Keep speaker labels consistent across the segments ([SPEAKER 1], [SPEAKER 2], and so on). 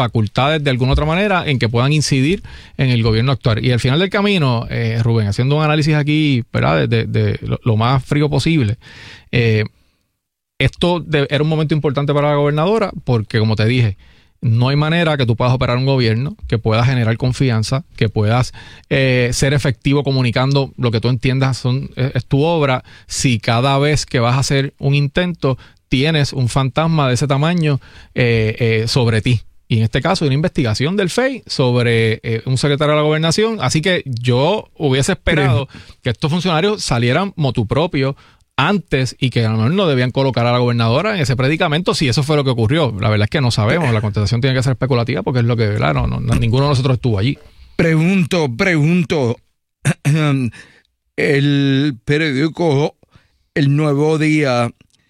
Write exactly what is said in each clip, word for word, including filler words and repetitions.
[SPEAKER 1] facultades de alguna otra manera en que puedan incidir en el gobierno actual. Y al final del camino, eh, Rubén, haciendo un análisis aquí, ¿verdad?, de, de, de lo, lo más frío posible, eh, esto de, era un momento importante para la gobernadora porque, como te dije, no hay manera que tú puedas operar un gobierno, que puedas generar confianza, que puedas eh, ser efectivo comunicando lo que tú entiendas son, es, es tu obra, si cada vez que vas a hacer un intento tienes un fantasma de ese tamaño eh, eh, sobre ti. Y en este caso, una investigación del F E I sobre eh, un secretario de la gobernación. Así que yo hubiese esperado que estos funcionarios salieran motu propio antes y que a lo mejor no debían colocar a la gobernadora en ese predicamento si eso fue lo que ocurrió. La verdad es que no sabemos, la contestación tiene que ser especulativa porque es lo que, ¿verdad? No, no, no, ninguno de nosotros estuvo allí.
[SPEAKER 2] Pregunto, pregunto, el periódico El Nuevo Día,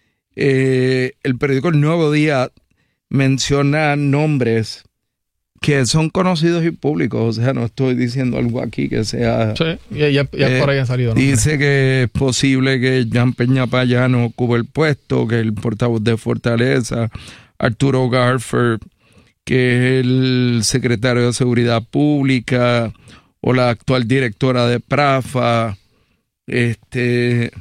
[SPEAKER 2] eh, el periódico El Nuevo Día menciona nombres que son conocidos y públicos, o sea, no estoy diciendo algo aquí que sea...
[SPEAKER 1] Sí, ya, ya, ya eh, por ahí han salido, ¿no?
[SPEAKER 2] Dice que es posible que Jan Peña Payano ocupe el puesto, que el portavoz de Fortaleza, Arturo Garfer, que es el secretario de Seguridad Pública, o la actual directora de PRAFA, este...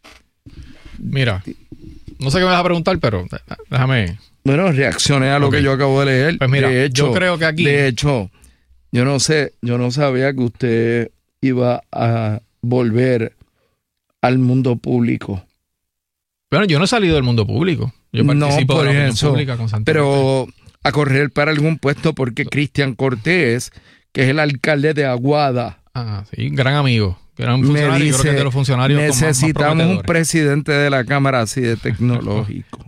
[SPEAKER 1] Mira, no sé qué me vas a preguntar, pero déjame...
[SPEAKER 2] Bueno, reaccioné a lo okay. que yo acabo de leer.
[SPEAKER 1] Pues mira,
[SPEAKER 2] de hecho,
[SPEAKER 1] yo creo que aquí...
[SPEAKER 2] De hecho, yo no sé, yo no sabía que usted iba a volver al mundo público.
[SPEAKER 1] Bueno, yo no he salido del mundo público. Yo participo
[SPEAKER 2] no, por
[SPEAKER 1] de la
[SPEAKER 2] eso,
[SPEAKER 1] pública constantemente.
[SPEAKER 2] Pero a correr para algún puesto porque Cristian Cortés, que es el alcalde de Aguada.
[SPEAKER 1] Ah, sí, gran amigo. Era un funcionario, dice, yo creo que es de los funcionarios
[SPEAKER 2] necesitamos
[SPEAKER 1] más, más
[SPEAKER 2] un presidente de la Cámara así de tecnológico.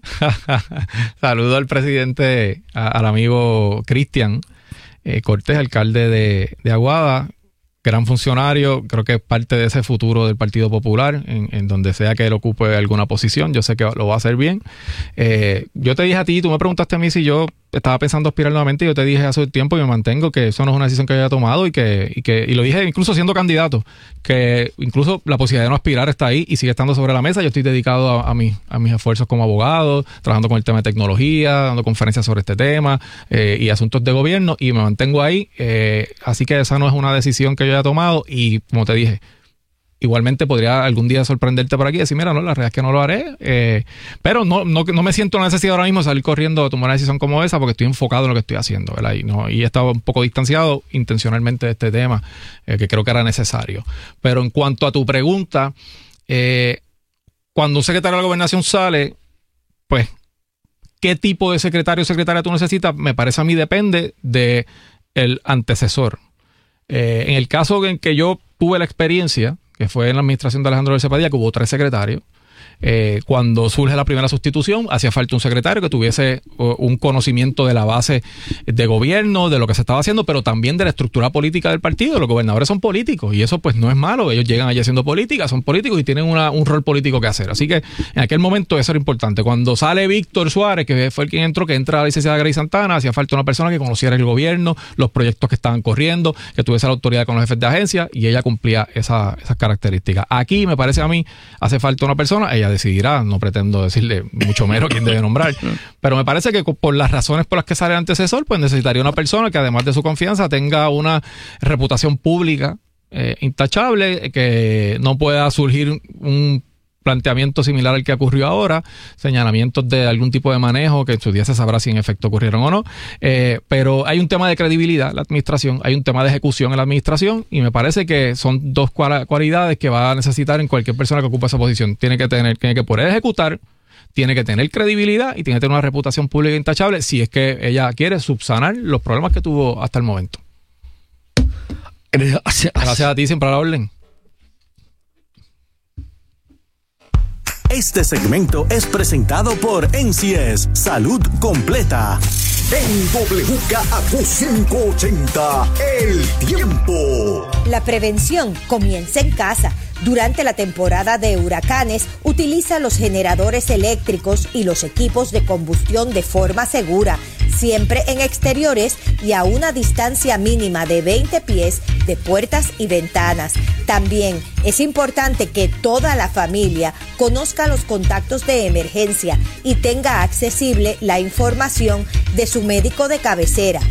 [SPEAKER 1] Saludo al presidente, a, al amigo Cristian eh, Cortés, alcalde de, de Aguada, gran funcionario, creo que es parte de ese futuro del Partido Popular, en, en donde sea que él ocupe alguna posición, yo sé que lo va a hacer bien. Eh, yo te dije a ti, tú me preguntaste a mí si yo estaba pensando aspirar nuevamente, y yo te dije hace un tiempo y me mantengo que eso no es una decisión que yo haya tomado y que, y que y lo dije incluso siendo candidato, que incluso la posibilidad de no aspirar está ahí y sigue estando sobre la mesa. Yo estoy dedicado a, a, mi, a mis esfuerzos como abogado, trabajando con el tema de tecnología, dando conferencias sobre este tema eh, y asuntos de gobierno, y me mantengo ahí, eh, así que esa no es una decisión que yo haya tomado. Y como te dije, igualmente podría algún día sorprenderte por aquí y decir, mira, no, la realidad es que no lo haré, eh, pero no, no, no me siento la necesidad ahora mismo de salir corriendo a tomar una decisión como esa porque estoy enfocado en lo que estoy haciendo, ¿verdad? Y, no, y he estado un poco distanciado intencionalmente de este tema, eh, que creo que era necesario. Pero en cuanto a tu pregunta, eh, cuando un secretario de la gobernación sale, pues, ¿qué tipo de secretario o secretaria tú necesitas? Me parece a mí depende de el antecesor. Eh, en el caso en que yo tuve la experiencia, que fue en la administración de Alejandro García Padilla, que hubo tres secretarios. Eh, cuando surge la primera sustitución, hacía falta un secretario que tuviese uh, un conocimiento de la base de gobierno, de lo que se estaba haciendo, pero también de la estructura política del partido. Los gobernadores son políticos y eso pues no es malo. Ellos llegan allí haciendo política, son políticos y tienen una, un rol político que hacer. Así que en aquel momento eso era importante. Cuando sale Víctor Suárez, que fue el quien entró, que entra la licenciada Grace Santana, hacía falta una persona que conociera el gobierno, los proyectos que estaban corriendo, que tuviese la autoridad con los jefes de agencia, y ella cumplía esa, esas características. Aquí me parece a mí, hace falta una persona, ella decidirá, no pretendo decirle mucho menos quién debe nombrar, pero me parece que por las razones por las que sale el antecesor, pues necesitaría una persona que además de su confianza tenga una reputación pública eh, intachable, que no pueda surgir un planteamiento similar al que ocurrió ahora, señalamientos de algún tipo de manejo que en su día se sabrá si en efecto ocurrieron o no, eh, pero hay un tema de credibilidad en la administración, hay un tema de ejecución en la administración, y me parece que son dos cualidades que va a necesitar en cualquier persona que ocupe esa posición. Tiene que tener, tiene que poder ejecutar, tiene que tener credibilidad y tiene que tener una reputación pública intachable si es que ella quiere subsanar los problemas que tuvo hasta el momento.
[SPEAKER 2] Gracias.
[SPEAKER 1] Gracias a ti, siempre a la orden.
[SPEAKER 3] Este segmento es presentado por N C S Salud Completa. En W K A Q cinco ochenta, El Tiempo.
[SPEAKER 4] La prevención comienza en casa. Durante la temporada de huracanes, utiliza los generadores eléctricos y los equipos de combustión de forma segura, siempre en exteriores y a una distancia mínima de veinte pies de puertas y ventanas. También es importante que toda la familia conozca los contactos de emergencia y tenga accesible la información de su médico de cabecera.